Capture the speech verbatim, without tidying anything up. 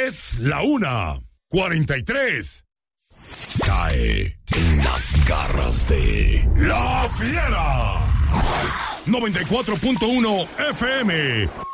Es la una, cuarenta y tres. Cae en las garras de La Fiera. noventa y cuatro punto uno F M.